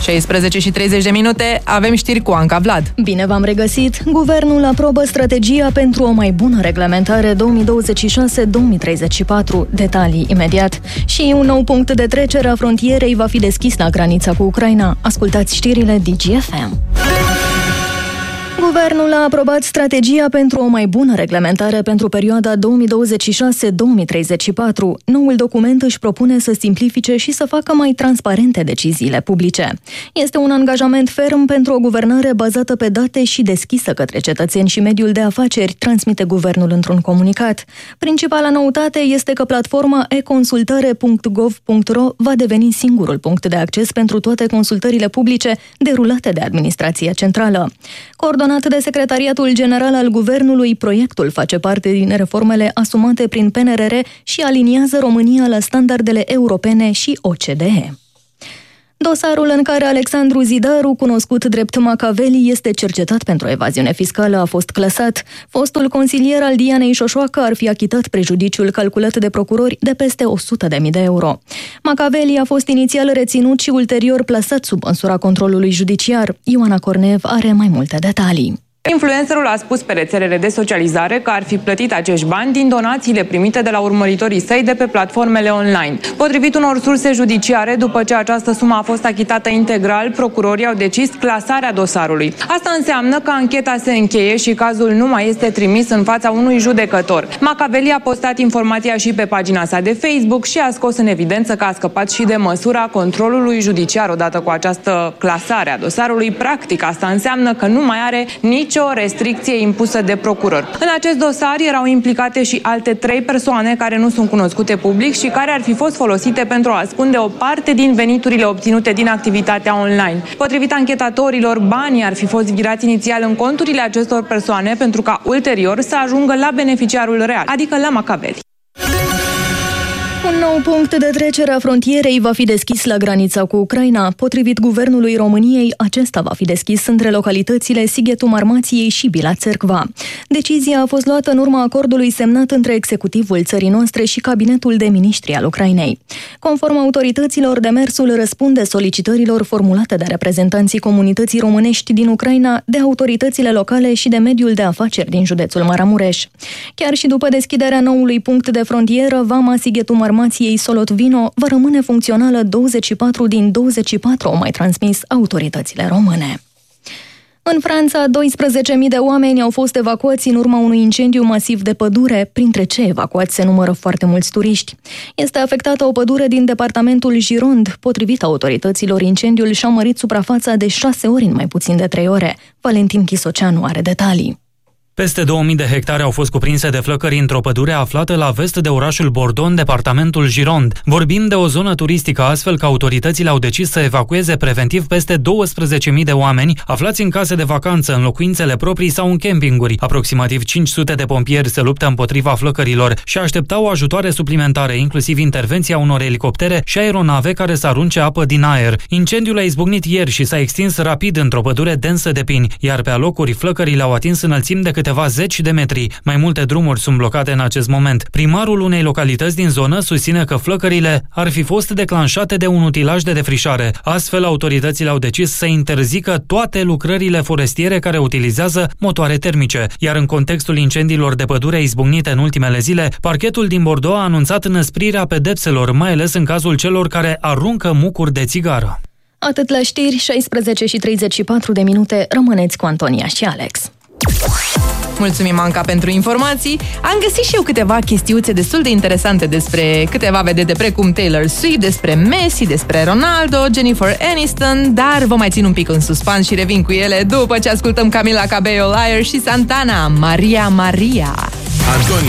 16:30, avem știri cu Anca Vlad. Bine v-am regăsit! Guvernul aprobă strategia pentru o mai bună reglementare 2026-2034. Detalii imediat. Și un nou punct de trecere a frontierei va fi deschis la granița cu Ucraina. Ascultați știrile DGFM. Guvernul a aprobat strategia pentru o mai bună reglementare pentru perioada 2026-2034. Noul document își propune să simplifice și să facă mai transparente deciziile publice. Este un angajament ferm pentru o guvernare bazată pe date și deschisă către cetățeni și mediul de afaceri, transmite guvernul într-un comunicat. Principala noutate este că platforma e-consultare.gov.ro va deveni singurul punct de acces pentru toate consultările publice derulate de administrația centrală. Coordonat de Secretariatul General al Guvernului, proiectul face parte din reformele asumate prin PNRR și aliniază România la standardele europene și OCDE. Dosarul în care Alexandru Zidaru, cunoscut drept Macaveli, este cercetat pentru evaziune fiscală a fost clasat. Fostul consilier al Dianei Șoșoacă ar fi achitat prejudiciul calculat de procurori de peste 100.000 de euro. Macaveli a fost inițial reținut și ulterior plasat sub măsura controlului judiciar. Ioana Cornev are mai multe detalii. Influencerul a spus pe rețelele de socializare că ar fi plătit acești bani din donațiile primite de la urmăritorii săi de pe platformele online. Potrivit unor surse judiciare, după ce această sumă a fost achitată integral, procurorii au decis clasarea dosarului. Asta înseamnă că ancheta se încheie și cazul nu mai este trimis în fața unui judecător. Macaveli a postat informația și pe pagina sa de Facebook și a scos în evidență că a scăpat și de măsura controlului judiciar odată cu această clasare a dosarului. Practic, asta înseamnă că nu mai are nicio restricție impusă de procuror. În acest dosar erau implicate și alte 3 persoane care nu sunt cunoscute public și care ar fi fost folosite pentru a ascunde o parte din veniturile obținute din activitatea online. Potrivit anchetatorilor, banii ar fi fost virați inițial în conturile acestor persoane pentru ca ulterior să ajungă la beneficiarul real, adică la Macaveli. Un nou punct de trecere a frontierei va fi deschis la granița cu Ucraina. Potrivit Guvernului României, acesta va fi deschis între localitățile Sighetul Marmației și Bila Țercva. Decizia a fost luată în urma acordului semnat între executivul țării noastre și cabinetul de miniștri al Ucrainei. Conform autorităților, demersul răspunde solicitărilor formulate de reprezentanții comunității românești din Ucraina, de autoritățile locale și de mediul de afaceri din județul Maramureș. Chiar și după deschiderea noului punct de frontieră, vama Sighetul Marmației Solot-Vino va rămâne funcțională 24 din 24, au mai transmis autoritățile române. În Franța, 12.000 de oameni au fost evacuați în urma unui incendiu masiv de pădure, printre cei evacuați se numără foarte mulți turiști. Este afectată o pădure din departamentul Gironde. Potrivit autorităților, incendiul și-a mărit suprafața de 6 ori în mai puțin de 3 ore. Valentin Chisoceanu are detalii. Peste 2000 de hectare au fost cuprinse de flăcări într-o pădure aflată la vest de orașul Bordeaux, în departamentul Gironde. Vorbim de o zonă turistică, astfel că autoritățile au decis să evacueze preventiv peste 12.000 de oameni aflați în case de vacanță, în locuințele proprii sau în campinguri. Aproximativ 500 de pompieri se luptă împotriva flăcărilor și așteptau ajutoare suplimentare, inclusiv intervenția unor elicoptere și aeronave care să arunce apă din aer. Incendiul a izbucnit ieri și s-a extins rapid într-o pădure densă de pini, iar pe alocuri flăcările au atins înălțimi de câteva zeci de metri. Mai multe drumuri sunt blocate în acest moment. Primarul unei localități din zonă susține că flăcările ar fi fost declanșate de un utilaj de defrișare. Astfel, autoritățile au decis să interzică toate lucrările forestiere care utilizează motoare termice. Iar în contextul incendiilor de pădure izbucnite în ultimele zile, parchetul din Bordeaux a anunțat înăsprirea pedepselor, mai ales în cazul celor care aruncă mucuri de țigară. Atât la știri, 16:34. Rămâneți cu Antonia și Alex. Mulțumim, Anca, pentru informații. Am găsit și eu câteva chestiuțe destul de interesante despre câteva vedete, precum Taylor Swift, despre Messi, despre Ronaldo, Jennifer Aniston, dar vă mai țin un pic în suspans și revin cu ele după ce ascultăm Camila Cabello, Liar și Santana, Maria Maria.